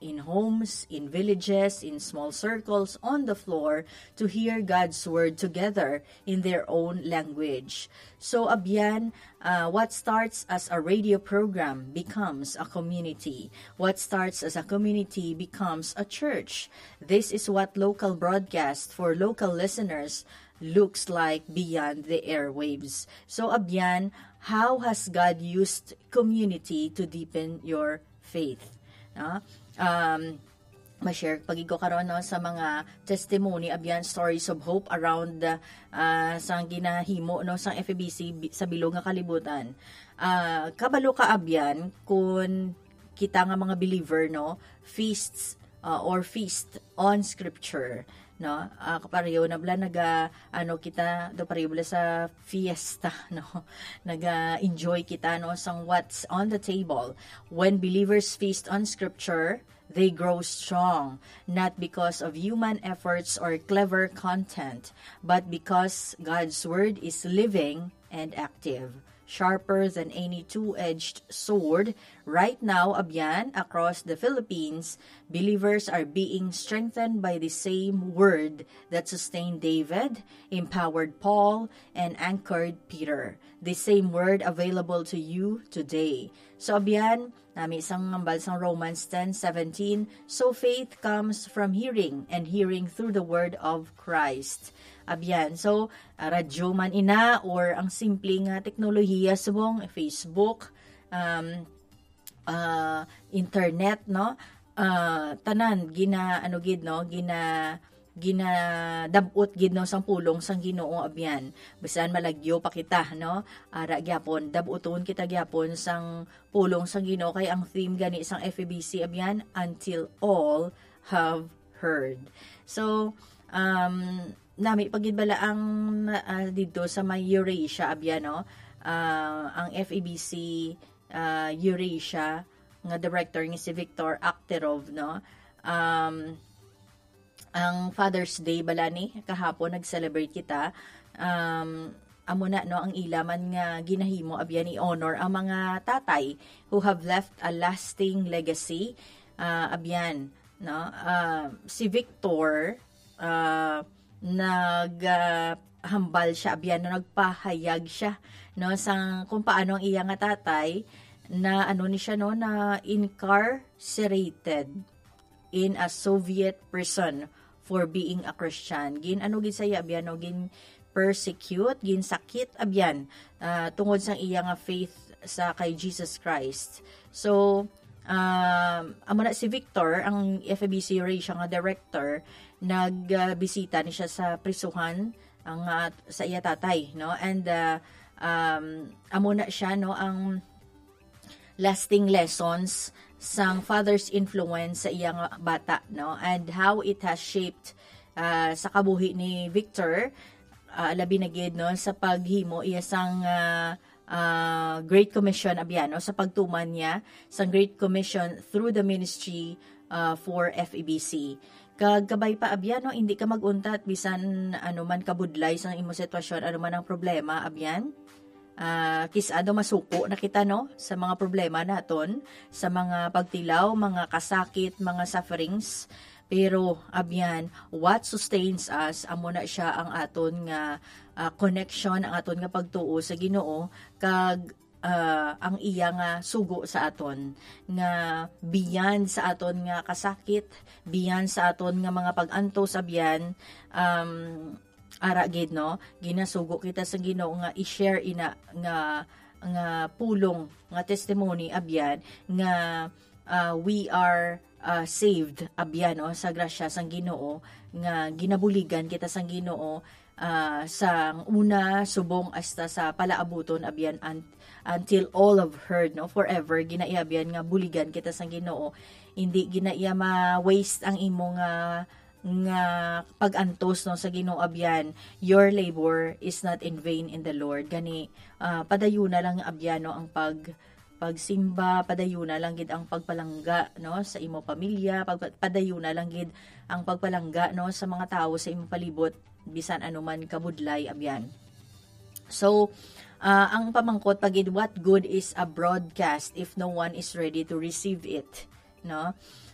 in homes, in villages, in small circles, on the floor, to hear God's word together in their own language. So, abyan, what starts as a radio program becomes a community. What starts as a community becomes a church. This is what local broadcast for local listeners looks like beyond the airwaves. So, abyan, how has God used community to deepen your faith? No? Ma-share pagigo karon no sa mga testimony abyan stories of hope around sang ginahimo no sang FEBC sa bilog nga kalibutan. Kabalo ka abyan kun kita nga mga believer no feasts or feast on scripture no kapareho na bla kita do pareho bla sa fiesta no enjoy kita no sang what's on the table. When believers feast on scripture, they grow strong, not because of human efforts or clever content, but because God's word is living and active, sharper than any two-edged sword. Right now, abyan, across the Philippines, believers are being strengthened by the same word that sustained David, empowered Paul, and anchored Peter. The same word available to you today. So, abyan, nami isang ngambal sang Romans 10:17, so faith comes from hearing, and hearing through the word of Christ. Abyan, so radyo man ina or ang simpleng teknolohiya subong Facebook, internet no, tanan gina dabot gid no sang pulong sang Ginoo abyan. Bisan malagyo pa kita no, ara gyapon dabuton kita gyapon sang pulong sang Ginoo kay ang theme gani sang FEBC abyan, until all have heard. So nami pagid bala ang dito sa may Eurasia abyan no, ang FEBC Eurasia nga director ni si Victor Akhterov no, ang Father's Day bala ni kahapon nag-celebrate kita, amo na no ang ilaman nga ginahimo abyan i-honor ang mga tatay who have left a lasting legacy, abyan no. Si Victor naghambal siya abyan no, nagpahayag siya no sang kung paano ang iya nga tatay na ni siya no na incarcerated in a Soviet prison for being a Christian. Gin saya abyan no, gin persecute, gin sakit abyan tungod sang iya nga faith sa kay Jesus Christ. So amo na si Victor, ang FEBC Eurasia nga director, nagbisita ni siya sa prisuhan ang sa iya tatay no, and amo na siya no ang lasting lessons sang father's influence sa iyang bata no, and how it has shaped sa kabuhi ni Victor, labi na gid no sa paghimo iya sang Great Commission abyan no, sa pagtuman niya sa Great Commission through the ministry for FEBC. Kagabay pa abyan no, hindi ka maguntat bisan man kabudlay sa imo sitwasyon, man ang problema abyan. Kisado masuko na kita no sa mga problema naton, sa mga pagtilaw, mga kasakit, mga sufferings, pero abyan, what sustains us amo na siya ang aton nga connection, ang aton nga pagtuo sa Ginoo, kag ang iya nga sugo sa aton nga beyond sa aton nga kasakit, beyond sa aton nga mga pag-antos abyan, ara gid no, ginasugo kita sa Ginoo nga i-share ina nga pulong nga testimony abyan nga we are saved abyan no, sa grasya sang Ginoo, nga ginabuligan kita sang Ginoo sang una subong hasta sa palaabuton abyan, until all have heard no, forever ginaiabyan nga buligan kita sang Ginoo. Hindi ginaiya ma-waste ang imo nga pag-antos no sa Ginoo abyan. Your labor is not in vain in the Lord. Gani padayon na lang abyan no ang pagsimba, padayon na lang gid ang pagpalangga no sa imo pamilya, padayon na lang gid ang pagpalangga no sa mga tawo sa imo palibot bisan anuman kabudlay abyan. So ang pamangkot pagid, what good is a broadcast if no one is ready to receive it no?